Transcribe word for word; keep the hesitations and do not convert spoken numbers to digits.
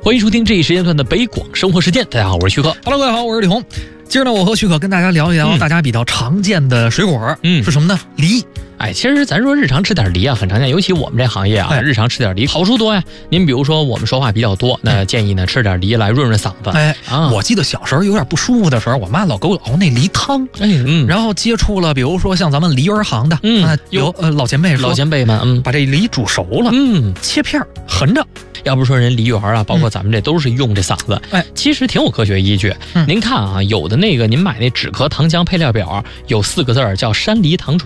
欢迎收听这一时间段的北广生活实践。大家好，我是旭哥。 Hello， 各位好，我是李红。今儿呢，我和旭哥跟大家聊一聊大家比较常见的水果，嗯，是什么呢？梨。 哎，其实咱说日常吃点梨啊，很常见，尤其我们这行业啊， 哎、 日常吃点梨好处多呀。您比如说我们说话比较多，那建议呢吃点梨来润润嗓子。 哎， 啊， 我记得小时候有点不舒服的时候，我妈老给我熬那梨汤。 哎，嗯， 然后接触了，比如说像咱们梨园行的，嗯，啊、有呃老前辈说， 老前辈们，嗯， 把这梨煮熟了， 嗯， 切片横着。 要不说人梨园啊，包括咱们这都是用这嗓子， 哎、嗯， 其实挺有科学依据。嗯、您看啊，有的那个您买那止咳糖浆配料表，有四个字儿叫山梨糖醇。